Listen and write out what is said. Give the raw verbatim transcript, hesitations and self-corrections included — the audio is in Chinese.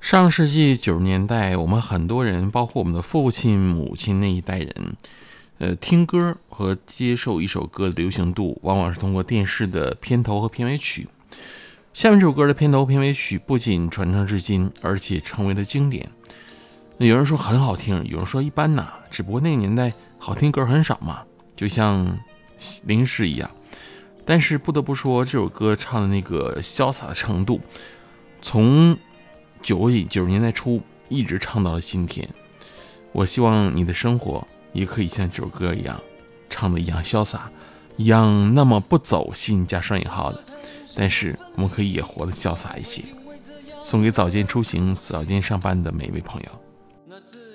上世纪九十年代，我们很多人，包括我们的父亲、母亲那一代人，呃，听歌和接受一首歌的流行度，往往是通过电视的片头和片尾曲。下面这首歌的片头、片尾曲不仅传承至今，而且成为了经典。有人说很好听，有人说一般呐，只不过那个年代好听歌很少嘛，就像零食一样。但是不得不说，这首歌唱的那个潇洒的程度，从九九十年代初一直唱到了今天。我希望你的生活也可以像这首歌一样，唱的一样潇洒，一样那么不走心加双引号的，但是我们可以也活得潇洒一些。送给早间出行、早间上班的每一位朋友。